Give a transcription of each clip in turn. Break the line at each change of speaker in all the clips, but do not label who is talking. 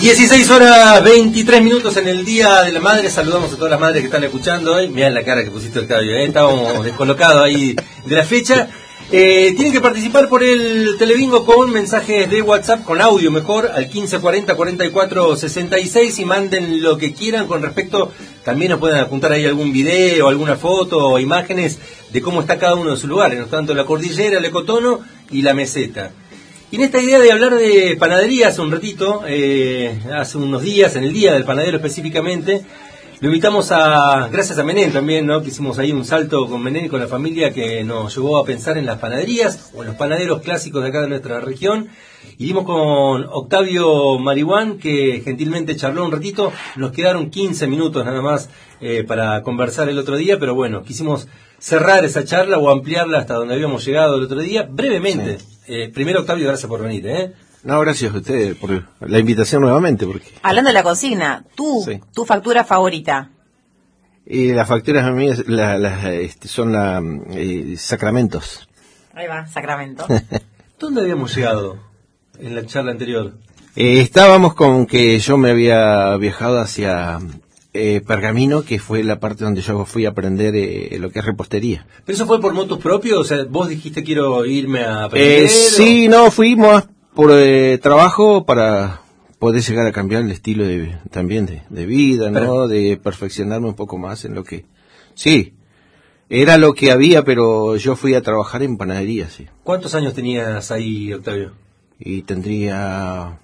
16 horas 23 minutos en el Día de la Madre. Saludamos a todas las madres que están escuchando hoy. Mirá la cara que pusiste el cabello, estábamos descolocados ahí de la fecha. Tienen que participar por el Telebingo con mensajes de WhatsApp, con audio mejor, al 1540 44 66, y manden lo que quieran con respecto. También nos pueden apuntar ahí algún video, alguna foto o imágenes de cómo está cada uno de sus lugares, no tanto la cordillera, el ecotono y la meseta. Y en esta idea de hablar de panadería hace un ratito, hace unos días, en el Día del Panadero específicamente, lo invitamos gracias a Menem también, ¿no? Que hicimos ahí un salto con Menem y con la familia que nos llevó a pensar en las panaderías o en los panaderos clásicos de acá de nuestra región. Y dimos con Octavio Marihuán, que gentilmente charló un ratito. Nos quedaron 15 minutos nada más para conversar el otro día, pero bueno, quisimos cerrar esa charla o ampliarla hasta donde habíamos llegado el otro día, brevemente. Sí. Primero, Octavio, gracias por venir,
No, gracias a ustedes por la invitación nuevamente. Porque
hablando de la cocina, tu factura favorita.
Las facturas mías son sacramentos.
Ahí va, Sacramento.
¿Dónde habíamos llegado en la charla anterior?
Estábamos con que yo me había viajado hacia Pergamino, que fue la parte donde yo fui a aprender lo que es repostería.
¿Pero eso fue por motus propios? O sea, vos dijiste quiero irme a aprender.
Sí, no, fuimos por trabajo para poder llegar a cambiar el estilo también de vida, ¿no? De perfeccionarme un poco más en lo que... Sí, era lo que había, pero yo fui a trabajar en panadería, sí.
¿Cuántos años tenías ahí, Octavio?
Y tendría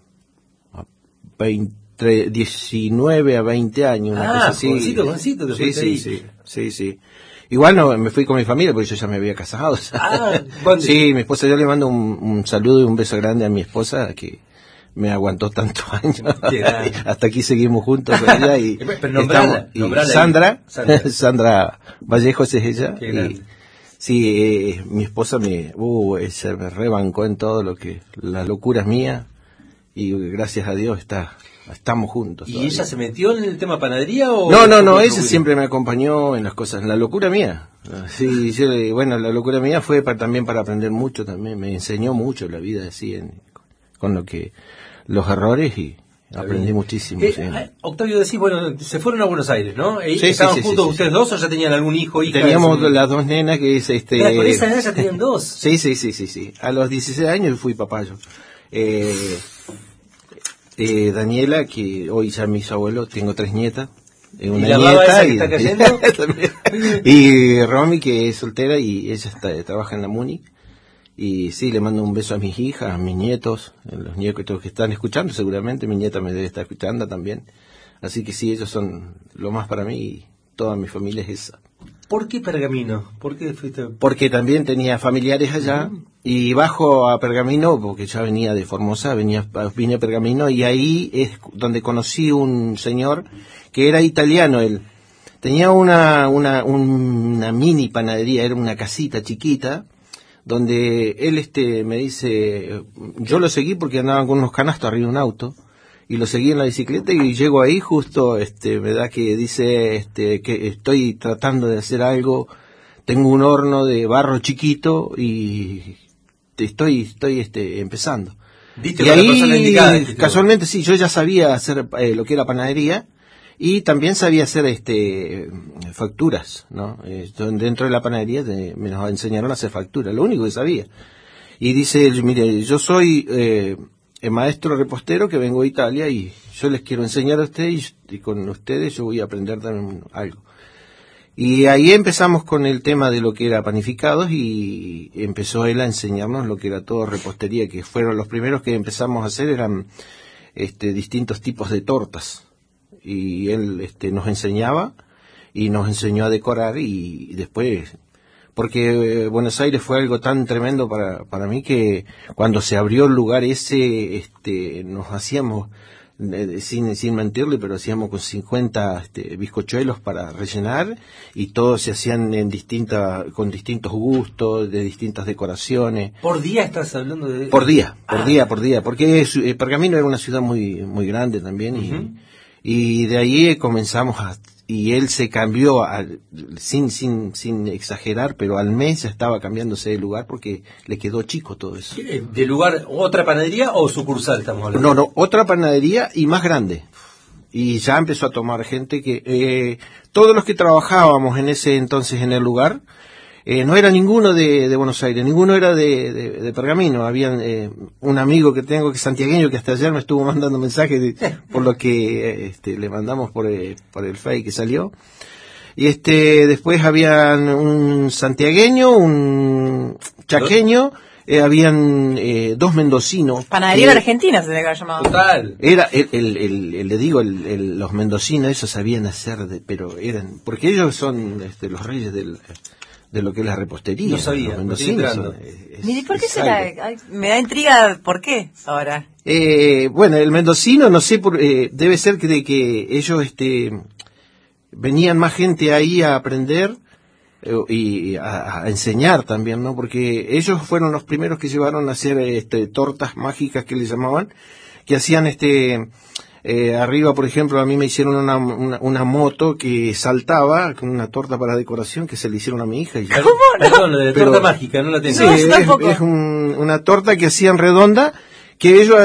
19 a 20 años, una cosa así.
Jovencito,
Sí. Igual no me fui con mi familia porque yo ya me había casado. Sí, mi esposa, yo le mando un saludo y un beso grande a mi esposa que me aguantó tantos años. Hasta aquí seguimos juntos con ella y Sandra Vallejos es ella. Sí, mi esposa se me rebancó en todo lo que la locura es mía y gracias a Dios estamos juntos.
¿Y ella se metió en el tema panadería o...?
No, ella siempre me acompañó en las cosas, en la locura mía. Sí, la locura mía fue también para aprender mucho, también me enseñó mucho la vida así, con lo que los errores, y aprendí muchísimo.
Octavio, decís, bueno, se fueron a Buenos Aires, ¿no? ¿Estaban juntos ustedes dos o ya tenían algún hijo, hija?
Teníamos las dos nenas que es
Por esa edad ya tenían dos.
Sí. A los 16 años fui papá yo. Daniela, que hoy ya mis abuelos, tengo 3 nietas. Una nieta
que está cayendo.
Y Romy, que es soltera y ella trabaja en la MUNI. Y sí, le mando un beso a mis hijas, a mis nietos, a los nietos que están escuchando seguramente. Mi nieta me debe estar escuchando también. Así que sí, ellos son lo más para mí y toda mi familia es esa.
¿Por qué Pergamino? ¿Por qué fuiste?
Porque también tenía familiares allá y bajo a Pergamino, porque ya venía de Formosa, vine a Pergamino y ahí es donde conocí un señor que era italiano. Él tenía una mini panadería, era una casita chiquita, donde él me dice, yo lo seguí porque andaban con unos canastos arriba de un auto. Y lo seguí en la bicicleta y llego ahí justo, me da que dice, que estoy tratando de hacer algo, tengo un horno de barro chiquito y estoy empezando.
¿Viste
y ahí, persona indicada, casualmente sí, yo ya sabía hacer lo que era panadería y también sabía hacer facturas, ¿no? Dentro de la panadería me nos enseñaron a hacer facturas, lo único que sabía. Y dice, mire, yo soy... el maestro repostero que vengo de Italia y yo les quiero enseñar a ustedes y con ustedes yo voy a aprender también algo. Y ahí empezamos con el tema de lo que era panificados y empezó él a enseñarnos lo que era todo repostería, que fueron los primeros que empezamos a hacer, eran distintos tipos de tortas. Y él nos enseñaba y nos enseñó a decorar y después... Porque Buenos Aires fue algo tan tremendo para mí que cuando se abrió el lugar ese, nos hacíamos, sin mentirle, pero hacíamos con 50 bizcochuelos para rellenar y todos se hacían con distintos gustos, de distintas decoraciones.
¿Por día estás hablando de...?
Por día, porque Pergamino era una ciudad muy, muy grande también y de ahí comenzamos y él se cambió, sin exagerar, pero al mes ya estaba cambiándose de lugar porque le quedó chico todo eso.
¿De lugar, otra panadería o sucursal estamos hablando?
No, otra panadería y más grande. Y ya empezó a tomar gente que... todos los que trabajábamos en ese entonces en el lugar, no era ninguno de Buenos Aires, ninguno era de Pergamino. Había un amigo que tengo que es santiagueño que hasta ayer me estuvo mandando mensajes por lo que le mandamos por el Face que salió. Y después habían un santiagueño, un chaqueño, habían dos mendocinos.
Panadería de Argentina se debe haber llamado.
Total.
Era le digo, los mendocinos, esos sabían hacer, pero eran, porque ellos son los reyes de lo que es la repostería.
No sabía.
Los mendocinos
Mire, ¿por qué será? Ay, me da intriga, ¿por qué ahora?
Bueno, el mendocino, no sé, debe ser de que ellos venían más gente ahí a aprender y a enseñar también, ¿no? Porque ellos fueron los primeros que llevaron a hacer tortas mágicas que le llamaban, que hacían arriba, por ejemplo, a mí me hicieron una moto que saltaba con una torta para decoración que se le hicieron a mi hija. Y
¿Cómo no?
Perdón, de torta mágica, no la tengo.
Sí, es una torta que hacían redonda, que ellos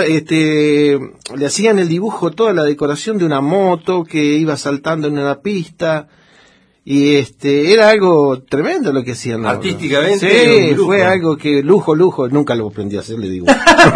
le hacían el dibujo, toda la decoración de una moto que iba saltando en una pista. Y era algo tremendo lo que hacían.
Artísticamente.
Sí, fue algo que lujo. Nunca lo aprendí a hacer, le digo.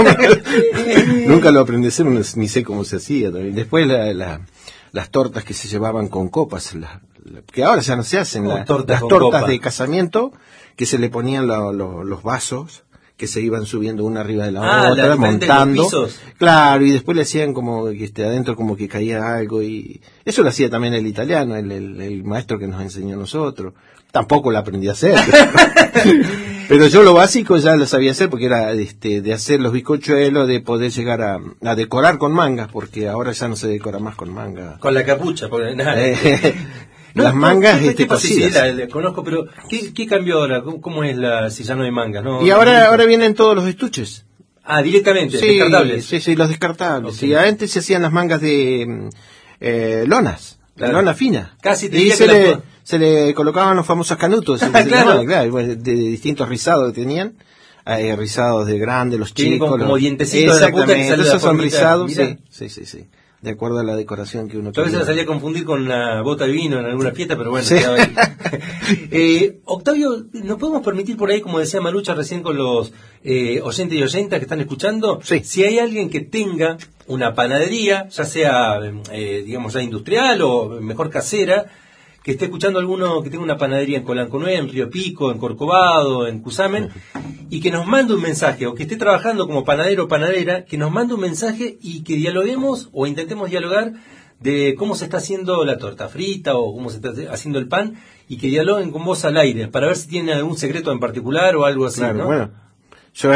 Nunca lo aprendí a hacer, ni sé cómo se hacía también. Después las tortas que se llevaban con copas, que ahora ya no se hacen, las tortas de casamiento, que se le ponían los vasos, que se iban subiendo una arriba de la otra, montando. Claro, y después le hacían como que adentro como que caía algo, y eso lo hacía también el italiano, el maestro que nos enseñó a nosotros. Tampoco lo aprendí a hacer. Pero yo lo básico ya lo sabía hacer, porque era de hacer los bizcochuelos, de poder llegar a decorar con mangas, porque ahora ya no se decora más con manga.
Con la capucha, porque nada.
Las mangas
sí, la conozco, pero ¿qué cambió ahora? ¿Cómo es si ya no hay mangas? ¿No?
Y ahora vienen todos los estuches.
Directamente,
sí,
descartables.
Sí, los descartables.
Okay.
Sí, antes se hacían las mangas de lonas, claro. Lona fina.
Casi te
y
diría
se le colocaban los famosos canutos.
Claro.
De distintos rizados que tenían. Hay rizados de grandes, los chicos.
Como dientecitos de la punta que sale.
Esos son rizados, sí. De acuerdo a la decoración que uno
a veces me salía a confundir con una bota de vino en alguna fiesta, pero bueno,
sí.
Quedaba ahí. Octavio, ¿nos podemos permitir por ahí, como decía Marucha recién con los oyentes y oyentas que están escuchando?
Sí.
Si hay alguien que tenga una panadería, ya sea, digamos, ya industrial o mejor casera, que esté escuchando alguno que tenga una panadería en Colanconué, en Río Pico, en Corcovado, en Cusamen, y que nos mande un mensaje, o que esté trabajando como panadero o panadera, que nos mande un mensaje y que dialoguemos o intentemos dialogar de cómo se está haciendo la torta frita o cómo se está haciendo el pan, y que dialoguen con vos al aire, para ver si tienen algún secreto en particular o algo así,
claro,
¿no?
Bueno, yo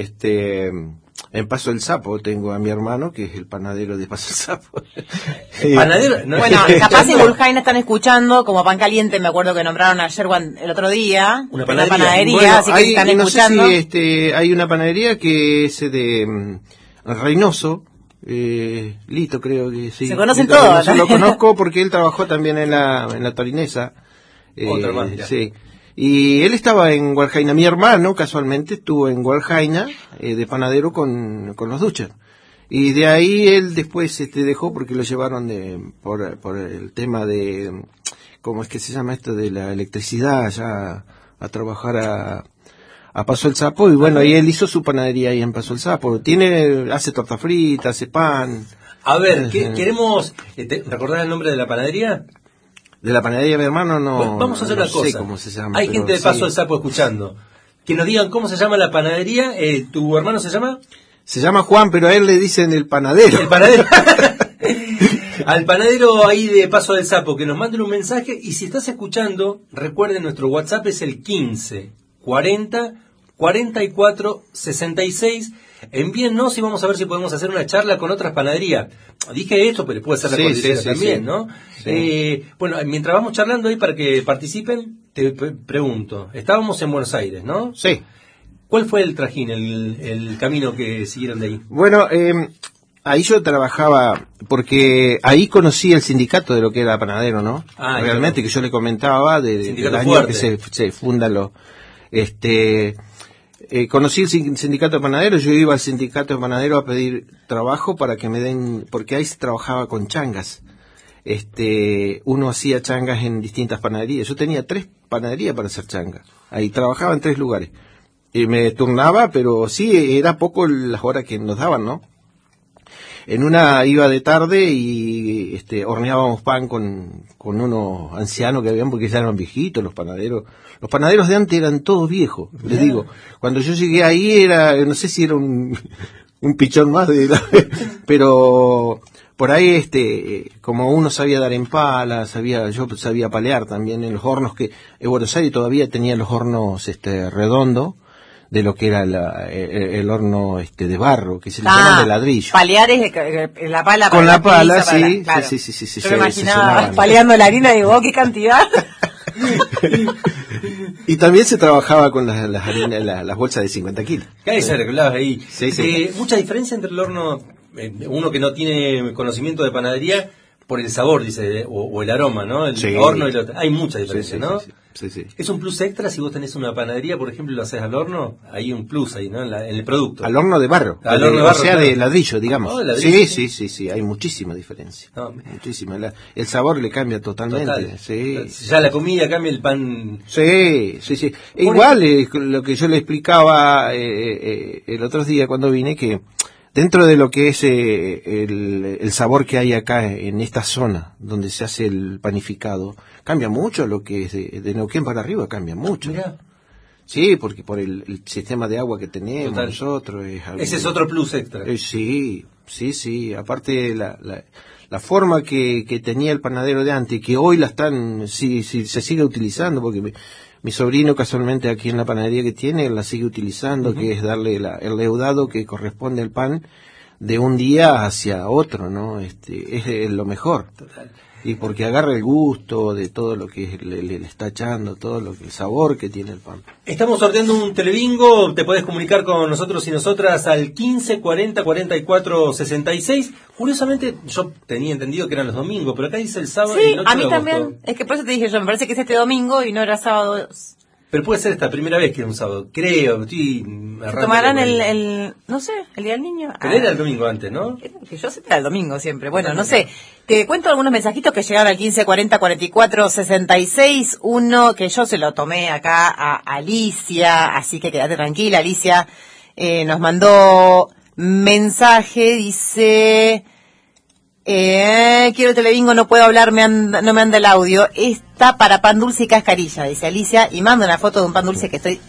en Paso del Sapo tengo a mi hermano, que es el panadero de Paso del Sapo.
¿Panadero? No,
bueno, capaz en Guljaina están escuchando, como Pan Caliente, me acuerdo que nombraron ayer el otro día, una panadería,
bueno,
así que están escuchando.
No sé si hay una panadería que es de Reynoso, Lito creo que sí.
Se conocen todos.
Yo lo conozco porque él trabajó también en la Torinesa.
Otra más,
sí. Y él estaba en Gualjaina. Mi hermano, casualmente, estuvo en Gualjaina de panadero con los Ducher. Y de ahí él después dejó porque lo llevaron por el tema de, ¿cómo es que se llama esto? De la electricidad, ya a trabajar a Paso del Sapo. Y bueno, y él hizo su panadería ahí en Paso del Sapo. Hace torta frita, hace pan.
A ver, queremos recordar el nombre de la panadería.
De la panadería de mi hermano no.
Bueno, vamos a hacer una cosa.
Sé cómo se llama.
Hay gente de Paso del Sapo escuchando. Que nos digan cómo se llama la panadería. ¿Tu hermano se llama?
Se llama Juan, pero a él le dicen el panadero.
El panadero. Al panadero ahí de Paso del Sapo, que nos manden un mensaje. Y si estás escuchando, recuerden, nuestro WhatsApp es el 15 40 44 66. Envíennos y vamos a ver si podemos hacer una charla con otras panaderías. Dije esto, pero puede ser la cordillera también, ¿no? Sí. Bueno, mientras vamos charlando ahí para que participen, te pregunto. Estábamos en Buenos Aires, ¿no?
Sí.
¿Cuál fue el trajín, el camino que siguieron de ahí?
Bueno, Ahí yo trabajaba, porque ahí conocí el sindicato de lo que era panadero, ¿no? Realmente, claro. Que yo le comentaba del año fuerte. Que se fundan los... conocí el sindicato de panaderos, yo iba al sindicato de panaderos a pedir trabajo para que me den, porque ahí se trabajaba con changas. Uno hacía changas en distintas panaderías. Yo tenía 3 panaderías para hacer changas. Ahí trabajaba en 3 lugares. Y me turnaba, pero sí, era poco las horas que nos daban, ¿no? En una iba de tarde y horneábamos pan con unos ancianos que habían, porque ya eran viejitos los panaderos. Los panaderos de antes eran todos viejos, les digo. Cuando yo llegué ahí era, no sé si era un pichón más pero por ahí como uno sabía dar en pala, yo sabía palear también en los hornos, que en Buenos Aires todavía tenía los hornos redondos, de lo que era el horno de barro, que se le llama de ladrillo.
Palear es la pala.
Con la pala, sí,
claro.
sí.
Yo me imaginaba paleando la harina y digo, qué cantidad.
Y también se trabajaba con las harinas, las bolsas de 50 kilos.
¿Qué se arreglaba ahí?
Sí.
Mucha diferencia entre el horno, uno que no tiene conocimiento de panadería, por el sabor, dice, o el aroma, ¿no? El horno y el otro. Hay mucha diferencia, ¿no?
Sí.
¿Es un plus extra si vos tenés una panadería, por ejemplo, y lo haces al horno? Hay un plus ahí, ¿no? En el producto.
Al horno de barro.
Al horno de barro,
o sea, claro. De ladrillo, digamos.
¿De ladrillo?
Sí. Hay muchísima diferencia. Muchísima. El sabor le cambia totalmente.
Total.
Sí.
Ya la comida cambia, el pan.
Sí. Igual lo que yo le explicaba el otro día cuando vine, que dentro de lo que es el sabor que hay acá en esta zona donde se hace el panificado, cambia mucho lo que es de Neuquén para arriba, cambia mucho.
Mirá.
Sí, porque por el sistema de agua que tenemos nosotros.
Ese es otro plus extra.
Sí. Aparte la forma que tenía el panadero de antes, que hoy la están, sí, se sigue utilizando, porque mi sobrino casualmente aquí en la panadería que tiene, la sigue utilizando, que es darle el leudado que corresponde al pan de un día hacia otro, ¿no? Es lo mejor.
Total.
Y porque agarra el gusto de todo lo que le está echando, el sabor que tiene el pan.
Estamos sorteando un telebingo, te podés comunicar con nosotros y nosotras al 15 40 44 66. Curiosamente, yo tenía entendido que eran los domingos, pero acá dice el sábado.
Sí,
y el 8
a mí
de agosto.
también. Es que por eso te dije yo, me parece que es este domingo y no era sábado.
Pero puede ser esta primera vez que era un sábado, creo.
Tomarán no sé, el Día del Niño.
Pero era el domingo antes, ¿no?
Que yo sé que era el domingo siempre. Bueno, no sé. Te cuento algunos mensajitos que llegaron al 15 40 44 66. Uno que yo se lo tomé acá a Alicia, así que quédate tranquila, Alicia. Nos mandó mensaje, dice... quiero el telebingo, no puedo hablar, no me anda el audio. Está para pan dulce y cascarilla, dice Alicia, y manda una foto de un pan dulce que estoy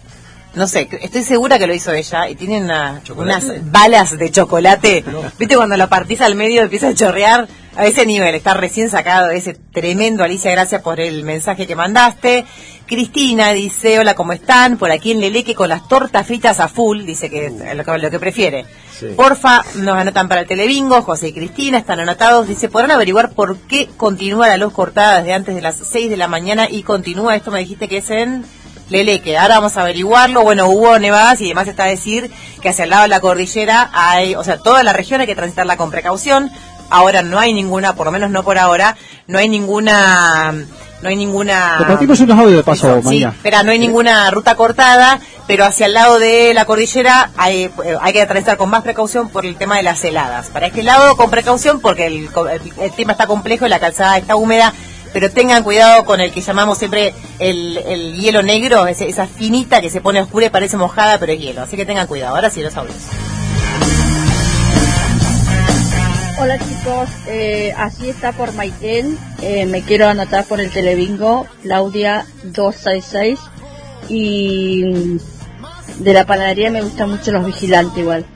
segura que lo hizo ella, y tiene unas balas de chocolate. No. ¿Viste cuando lo partís al medio y empieza a chorrear? A ese nivel, está recién sacado ese tremendo. Alicia, gracias por el mensaje que mandaste. Cristina dice, hola, ¿cómo están? Por aquí en Leleque con las tortas fritas a full, dice que es lo que prefiere. Sí. Porfa, nos anotan para el telebingo. José y Cristina están anotados. Dice, ¿podrán averiguar por qué continúa la luz cortada desde antes de las 6 de la mañana y continúa? Esto me dijiste que es en Leleque. Ahora vamos a averiguarlo. Bueno, hubo nevadas y además está a decir que hacia el lado de la cordillera toda la región hay que transitarla con precaución. Ahora no hay ninguna, por lo menos no por ahora, no hay ninguna...
Compartimos unos audios de paso, María.
Sí, espera, no hay ninguna ruta cortada, pero hacia el lado de la cordillera hay que transitar con más precaución por el tema de las heladas. Para este lado con precaución porque el clima está complejo y la calzada está húmeda, pero tengan cuidado con el que llamamos siempre el hielo negro, esa finita que se pone oscura y parece mojada, pero es hielo. Así que tengan cuidado. Ahora sí, los audios.
Hola chicos, así está por Maitén, me quiero anotar por el telebingo, Claudia 266, y de la panadería me gustan mucho los vigilantes igual.